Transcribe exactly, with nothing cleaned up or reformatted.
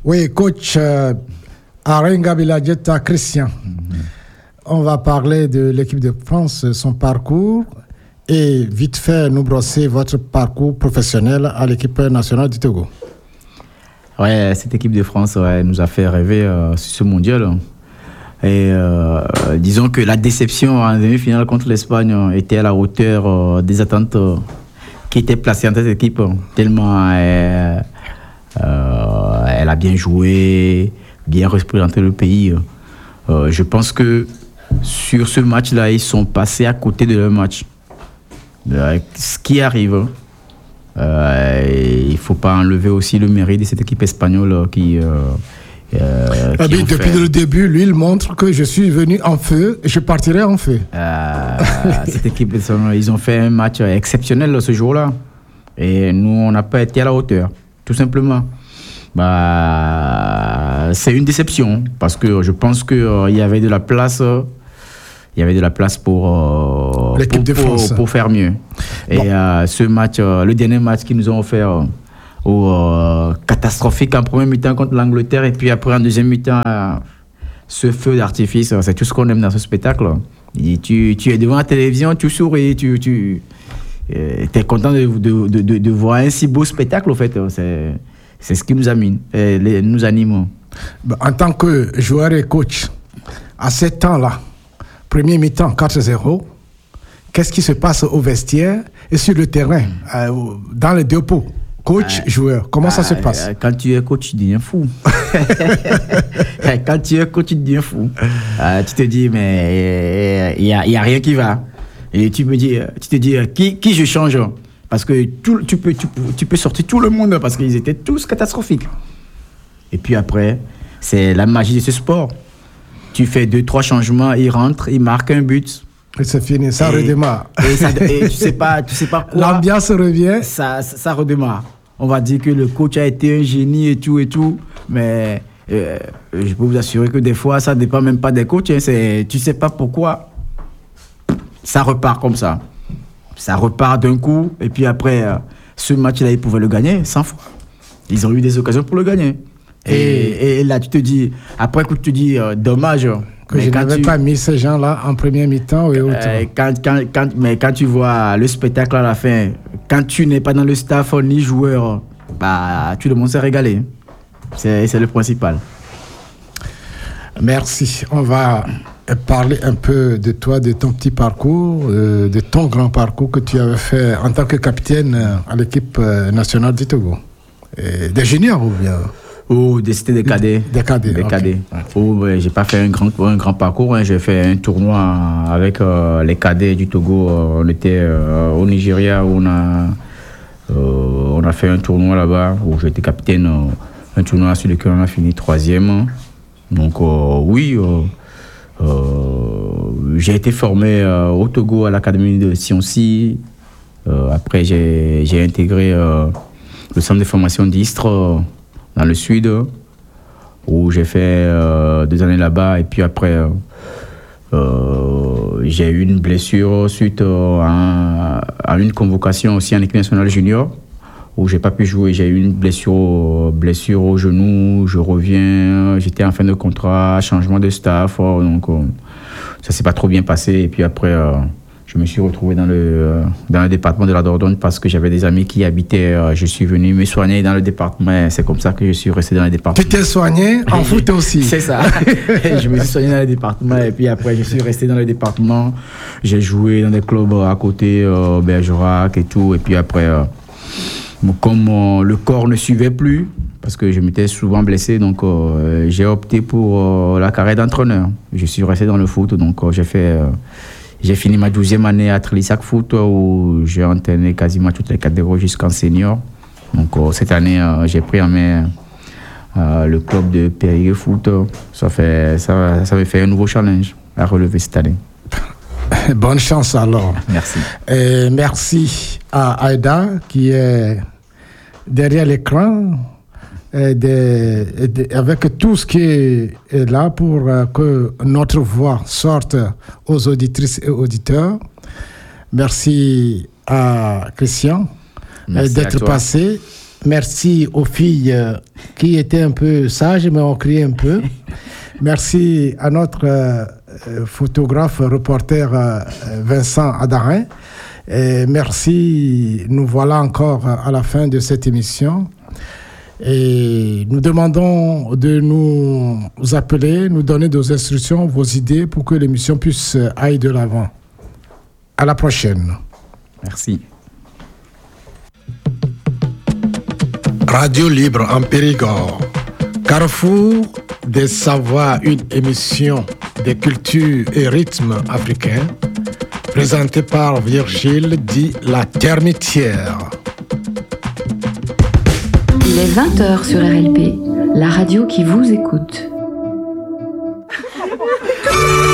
Oui, coach euh, Arenga Biladjeta Christian. Mm-hmm. On va parler de l'équipe de France, son parcours, et vite fait nous brosser votre parcours professionnel à l'équipe nationale du Togo. Ouais, cette équipe de France ouais, nous a fait rêver euh, sur ce mondial. Et euh, disons que la déception en demi-finale contre l'Espagne était à la hauteur euh, des attentes euh, qui étaient placées en cette équipe, tellement elle, euh, elle a bien joué, bien représenté le pays. Euh, je pense que sur ce match-là, ils sont passés à côté de leur match. Euh, ce qui arrive, euh, il ne faut pas enlever aussi le mérite de cette équipe espagnole qui... Euh, Euh, ah oui, depuis fait... le début, lui, il montre que je suis venu en feu et je partirai en feu. Euh, cette équipe, ils ont fait un match exceptionnel ce jour-là. Et nous, on n'a pas été à la hauteur, tout simplement. Bah, c'est une déception parce que je pense qu'il euh, y avait de la place. Euh, il y avait de la place pour, euh, l'équipe pour, de France. Pour, pour faire mieux. Et bon. euh, ce match, euh, le dernier match qu'ils nous ont offert... Euh, Au, euh, catastrophique en premier mi-temps contre l'Angleterre et puis après en deuxième mi-temps euh, ce feu d'artifice, c'est tout ce qu'on aime dans ce spectacle. Et tu, tu es devant la télévision, tu souris, tu, tu euh, es content de, de, de, de voir un si beau spectacle. En fait, c'est, c'est ce qui nous anime, les, nous anime. En tant que joueur et coach, à ce temps-là, premier mi-temps quatre zéro, qu'est-ce qui se passe au vestiaire et sur le terrain, euh, dans les deux pots? Coach, euh, joueur, comment euh, ça se passe? Quand tu es coach, tu deviens fou. Quand tu es coach, tu deviens fou. Euh, tu te dis, mais il n'y a, y a rien qui va. Et tu me dis, tu te dis, qui, qui je change? Parce que tout, tu, peux, tu, tu peux sortir tout le monde parce qu'ils étaient tous catastrophiques. Et puis après, c'est la magie de ce sport. Tu fais deux, trois changements, ils rentrent, ils marquent un but. Et c'est fini, ça et, redémarre. Et, ça, et tu sais pas, tu sais pas quoi. L'ambiance revient. Ça, ça, ça redémarre. On va dire que le coach a été un génie et tout et tout, mais euh, je peux vous assurer que des fois, ça dépend même pas des coachs. Hein, c'est, tu sais pas pourquoi ça repart comme ça. Ça repart d'un coup et puis après, euh, ce match-là, ils pouvaient le gagner cent fois. Ils ont eu des occasions pour le gagner. Et, et, et là, tu te dis, après que tu te dis, euh, dommage. Que mais je n'avais tu... pas mis ces gens-là en première mi-temps et autres. Euh, quand, quand, quand, mais quand tu vois le spectacle à la fin, quand tu n'es pas dans le staff ni joueur, bah, tout le monde s'est régalé. C'est, c'est le principal. Merci. On va parler un peu de toi, de ton petit parcours, euh, de ton grand parcours que tu avais fait en tant que capitaine à l'équipe nationale du Togo. Et des juniors ou bien? Oh, c'était des cadets. Des cadets. Des okay. cadets. Oh, ouais, j'ai pas fait un grand, un grand parcours. Hein. J'ai fait un tournoi avec euh, les cadets du Togo. On était euh, au Nigeria où on a, euh, on a fait un tournoi là-bas où j'étais capitaine. Euh, un tournoi sur lequel on a fini troisième. Donc, euh, oui, euh, euh, j'ai été formé euh, au Togo à l'académie de Sionsi. Euh, après, j'ai, j'ai intégré euh, le centre de formation d'Istres. Euh, dans le sud, où j'ai fait euh, deux années là-bas. Et puis après, euh, euh, j'ai eu une blessure suite euh, à, à une convocation aussi en équipe nationale junior, où j'ai pas pu jouer. J'ai eu une blessure, blessure au genou, je reviens, j'étais en fin de contrat, changement de staff, donc euh, ça s'est pas trop bien passé. Et puis après... Euh, je me suis retrouvé dans le, euh, dans le département de la Dordogne parce que j'avais des amis qui habitaient. Euh, je suis venu me soigner dans le département. Et c'est comme ça que je suis resté dans le département. Tu t'es soigné en foot aussi? C'est ça. Je me suis soigné dans le département et puis après, je suis resté dans le département. J'ai joué dans des clubs à côté, euh, Bergerac et tout. Et puis après, euh, comme euh, le corps ne suivait plus, parce que je m'étais souvent blessé, donc euh, j'ai opté pour euh, la carrière d'entraîneur. Je suis resté dans le foot, donc euh, j'ai fait... Euh, J'ai fini ma douzième année à Trélissac Foot où j'ai entraîné quasiment toutes les catégories jusqu'en senior. Donc euh, cette année, euh, j'ai pris en main euh, le club de Périgueux Foot. Ça, fait, ça, ça me fait un nouveau challenge à relever cette année. Bonne chance alors. Merci. Et merci à Aïda qui est derrière l'écran. Et de, et de, avec tout ce qui est, est là pour euh, que notre voix sorte aux auditrices et auditeurs. Merci à Christian euh, d'être passé. Merci aux filles euh, qui étaient un peu sages, mais ont crié un peu. Merci à notre euh, photographe, reporter euh, Vincent Adarin. Et merci, nous voilà encore à la fin de cette émission. Et nous demandons de nous appeler, nous donner nos instructions, vos idées pour que l'émission puisse aller de l'avant. À la prochaine. Merci. Radio Libre en Périgord. Carrefour des savoirs, une émission des cultures et rythmes africains, présentée par Virgile dit La Termitière. Il est vingt heures sur R L P, la radio qui vous écoute.